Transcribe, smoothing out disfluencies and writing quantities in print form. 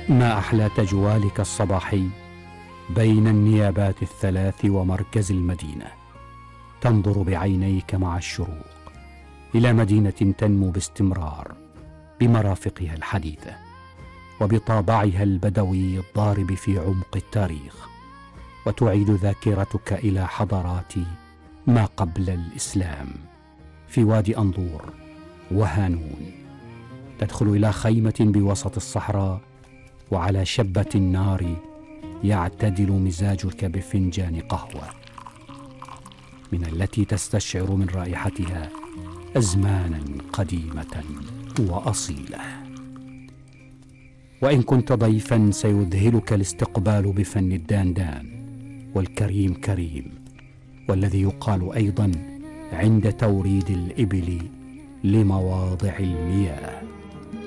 ما أحلى تجوالك الصباحي بين النيابات الثلاث ومركز المدينة، تنظر بعينيك مع الشروق إلى مدينة تنمو باستمرار بمرافقها الحديثة وبطابعها البدوي الضارب في عمق التاريخ، وتعيد ذاكرتك إلى حضارات ما قبل الإسلام في وادي أنظور وهانون. تدخل إلى خيمة بوسط الصحراء، وعلى شبة النار يعتدل مزاجك بفنجان قهوة من التي تستشعر من رائحتها أزمانا قديمة وأصيلة. وإن كنت ضيفا سيذهلك الاستقبال بفن الداندان والكريم كريم، والذي يقال أيضا عند توريد الإبل لمواضع المياه.